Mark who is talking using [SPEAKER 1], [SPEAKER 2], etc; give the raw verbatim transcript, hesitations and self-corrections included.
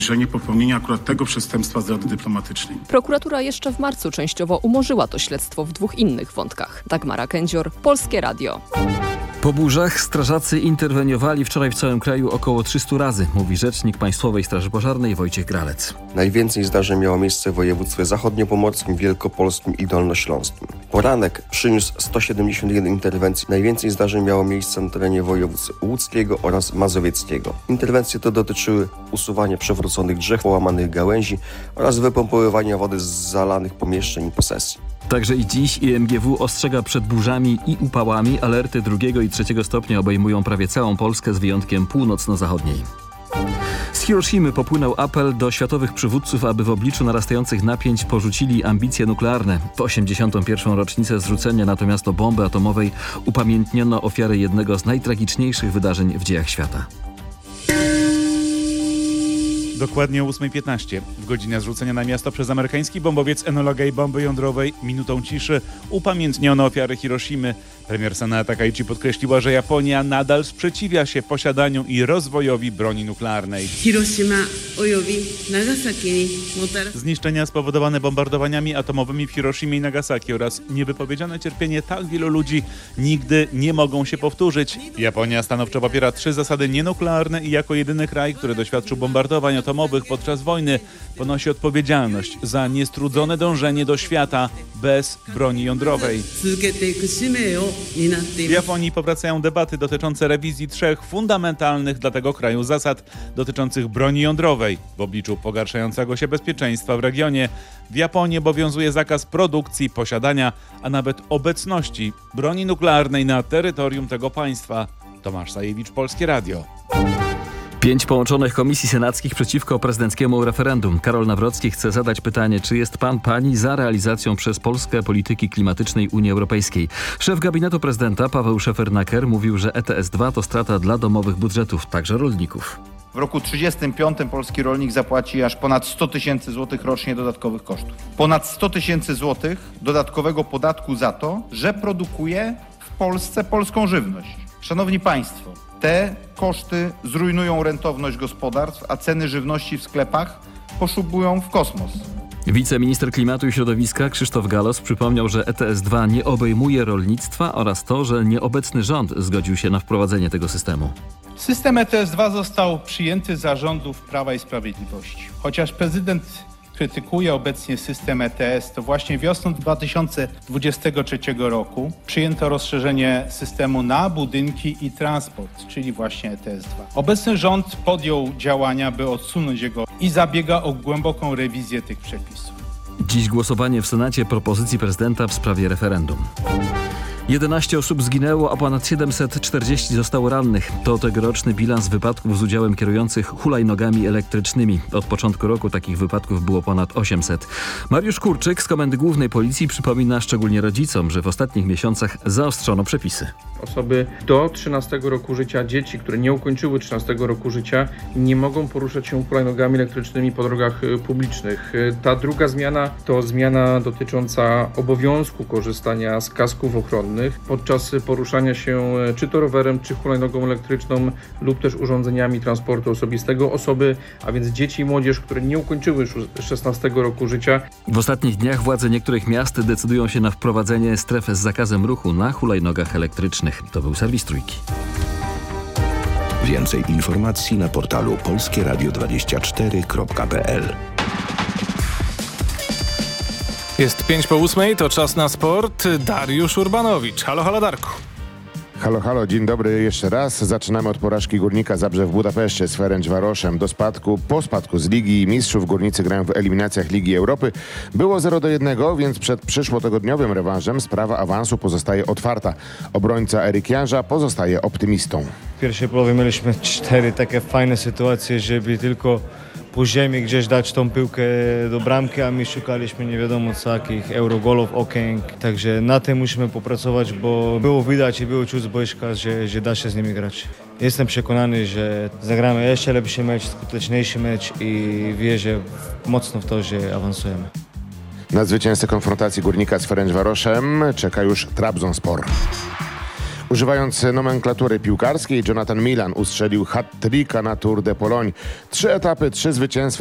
[SPEAKER 1] podejrzenie popełnienia akurat tego przestępstwa zdrady dyplomatycznej.
[SPEAKER 2] Prokuratura jeszcze w marcu częściowo umorzyła to śledztwo w dwóch innych wątkach. Dagmara Kędzior, Polskie Radio.
[SPEAKER 3] Po burzach strażacy interweniowali wczoraj w całym kraju około trzystu razy, mówi rzecznik Państwowej Straży Pożarnej Wojciech Gralec.
[SPEAKER 4] Najwięcej zdarzeń miało miejsce w województwie zachodniopomorskim, wielkopolskim i dolnośląskim. Poranek przyniósł sto siedemdziesiąt jeden interwencji. Najwięcej zdarzeń miało miejsce na terenie województw łódzkiego oraz mazowieckiego. Interwencje te dotyczyły usuwania przewróconych drzew, połamanych gałęzi oraz wypompowywania wody z zalanych pomieszczeń i posesji.
[SPEAKER 3] Także i dziś I M G W ostrzega przed burzami i upałami. Alerty drugiego i trzeciego stopnia obejmują prawie całą Polskę z wyjątkiem północno-zachodniej. Z Hiroshimy popłynął apel do światowych przywódców, aby w obliczu narastających napięć porzucili ambicje nuklearne. W osiemdziesiątą pierwszą rocznicę zrzucenia na to miasto bomby atomowej upamiętniono ofiary jednego z najtragiczniejszych wydarzeń w dziejach świata.
[SPEAKER 5] Dokładnie o ósma piętnaście. W godzinie zrzucenia na miasto przez amerykański bombowiec Enola Gay bomby jądrowej minutą ciszy upamiętniono ofiary Hiroshimy. Premier Sanaa Takaichi podkreśliła, że Japonia nadal sprzeciwia się posiadaniu i rozwojowi broni nuklearnej. Zniszczenia spowodowane bombardowaniami atomowymi w Hiroshimie i Nagasaki oraz niewypowiedziane cierpienie tak wielu ludzi nigdy nie mogą się powtórzyć. Japonia stanowczo popiera trzy zasady nienuklearne i jako jedyny kraj, który doświadczył bombardowań atomowych podczas wojny, ponosi odpowiedzialność za niestrudzone dążenie do świata bez broni jądrowej. W Japonii powracają debaty dotyczące rewizji trzech fundamentalnych dla tego kraju zasad dotyczących broni jądrowej. W obliczu pogarszającego się bezpieczeństwa w regionie w Japonii obowiązuje zakaz produkcji, posiadania, a nawet obecności broni nuklearnej na terytorium tego państwa. Tomasz Sajewicz, Polskie Radio.
[SPEAKER 3] Pięć połączonych komisji senackich przeciwko prezydenckiemu referendum. Karol Nawrocki chce zadać pytanie, czy jest pan, pani za realizacją przez Polskę polityki klimatycznej Unii Europejskiej. Szef gabinetu prezydenta Paweł Szefernaker mówił, że E T S dwa to strata dla domowych budżetów, także rolników.
[SPEAKER 6] W roku trzydziestym piątym polski rolnik zapłaci aż ponad sto tysięcy złotych rocznie dodatkowych kosztów. Ponad sto tysięcy złotych dodatkowego podatku za to, że produkuje w Polsce polską żywność. Szanowni Państwo, te koszty zrujnują rentowność gospodarstw, a ceny żywności w sklepach poszubują w kosmos.
[SPEAKER 3] Wiceminister Klimatu i Środowiska Krzysztof Galos przypomniał, że E T S dwa nie obejmuje rolnictwa oraz to, że nieobecny rząd zgodził się na wprowadzenie tego systemu.
[SPEAKER 7] System E T S dwa został przyjęty za rządów Prawa i Sprawiedliwości. Chociaż prezydent krytykuje obecnie system E T S, to właśnie wiosną dwa tysiące dwudziestego trzeciego roku przyjęto rozszerzenie systemu na budynki i transport, czyli właśnie E T S dwa. Obecny rząd podjął działania, by odsunąć jego i zabiega o głęboką rewizję tych przepisów.
[SPEAKER 3] Dziś głosowanie w Senacie propozycji prezydenta w sprawie referendum. jedenaście osób zginęło, a ponad siedemset czterdzieści zostało rannych. To tegoroczny bilans wypadków z udziałem kierujących hulajnogami elektrycznymi. Od początku roku takich wypadków było ponad osiemset. Mariusz Kurczyk z Komendy Głównej Policji przypomina szczególnie rodzicom, że w ostatnich miesiącach zaostrzono przepisy.
[SPEAKER 8] Osoby do trzynastego roku życia, dzieci, które nie ukończyły trzynastego roku życia, nie mogą poruszać się hulajnogami elektrycznymi po drogach publicznych. Ta druga zmiana to zmiana dotycząca obowiązku korzystania z kasków ochronnych podczas poruszania się czy to rowerem, czy hulajnogą elektryczną lub też urządzeniami transportu osobistego. Osoby, a więc dzieci i młodzież, które nie ukończyły szesnastego roku życia.
[SPEAKER 3] W ostatnich dniach władze niektórych miast decydują się na wprowadzenie stref z zakazem ruchu na hulajnogach elektrycznych. To był serwis Trójki.
[SPEAKER 9] Więcej informacji na portalu polskie radio dwadzieścia cztery kropka p l.
[SPEAKER 10] Jest pięć po ósmej, to czas na sport. Dariusz Urbanowicz. Halo, halo Darku.
[SPEAKER 11] Halo, halo, dzień dobry jeszcze raz. Zaczynamy od porażki Górnika Zabrze w Budapeszcie z Ferencvaroszem. Do spadku, po spadku z Ligi Mistrzów górnicy grają w eliminacjach Ligi Europy. Było zero do jednego, więc przed przyszłotygodniowym rewanżem sprawa awansu pozostaje otwarta. Obrońca Erik Janża pozostaje optymistą.
[SPEAKER 12] W pierwszej połowie mieliśmy cztery takie fajne sytuacje, żeby tylko po ziemi gdzieś dać tą piłkę do bramki, a my szukaliśmy nie wiadomo co, jakich eurogolów, okien. Także na tym musimy popracować, bo było widać i było czuć z boiska, że, że da się z nimi grać. Jestem przekonany, że zagramy jeszcze lepszy mecz, skuteczniejszy mecz i wierzę mocno w to, że awansujemy.
[SPEAKER 11] Na zwycięzcę konfrontacji Górnika z Ferencvaroszem czeka już Trabzonspor. Używając nomenklatury piłkarskiej, Jonathan Milan ustrzelił hat-tricka na Tour de Pologne. Trzy etapy, trzy zwycięstwa.